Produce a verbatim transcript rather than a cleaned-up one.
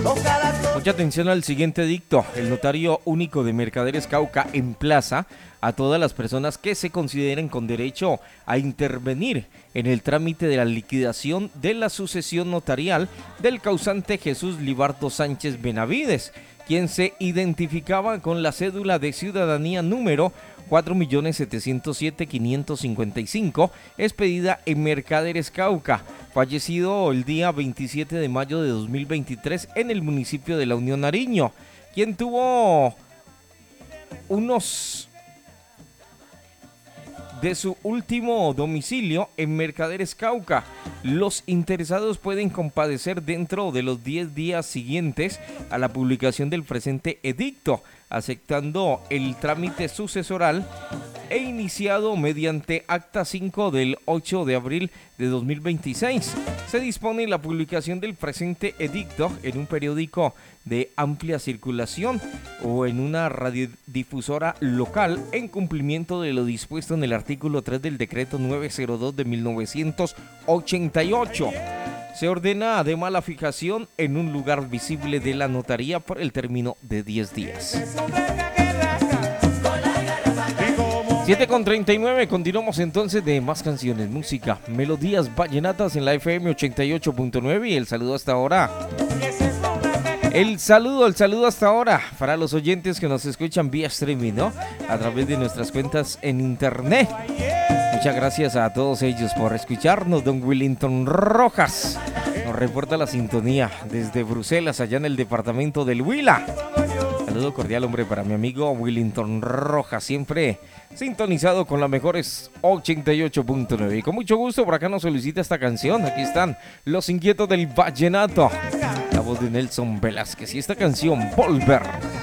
Mucha atención al siguiente edicto. El notario único de Mercaderes Cauca emplaza a todas las personas que se consideren con derecho a intervenir en el trámite de la liquidación de la sucesión notarial del causante Jesús Libardo Sánchez Benavides, quien se identificaba con la cédula de ciudadanía número cuatro millones setecientos siete mil quinientos cincuenta y cinco, expedida en Mercaderes Cauca, fallecido el día veintisiete de mayo de dos mil veintitrés en el municipio de La Unión Nariño, quien tuvo unos de su último domicilio en Mercaderes Cauca. Los interesados pueden compadecer dentro de los diez días siguientes a la publicación del presente edicto, aceptando el trámite sucesoral e iniciado mediante acta cinco del ocho de abril de dos mil veintiséis. Se dispone la publicación del presente edicto en un periódico de amplia circulación o en una radiodifusora local en cumplimiento de lo dispuesto en el artículo tres del decreto novecientos dos de mil novecientos ochenta y ocho. Se ordena además la fijación en un lugar visible de la notaría por el término de diez días. siete con treinta y nueve, continuamos entonces de más canciones, música, melodías vallenatas en la F M ochenta y ocho punto nueve y el saludo hasta ahora. El saludo, el saludo hasta ahora para los oyentes que nos escuchan vía streaming, ¿no? A través de nuestras cuentas en internet. Muchas gracias a todos ellos por escucharnos. Don Willington Rojas nos reporta la sintonía desde Bruselas, allá en el departamento del Huila. Saludo cordial, hombre, para mi amigo Willington Rojas, siempre sintonizado con las mejores ochenta y ocho punto nueve. Y con mucho gusto por acá nos solicita esta canción. Aquí están Los Inquietos del Vallenato, la voz de Nelson Velázquez y esta canción, Volver.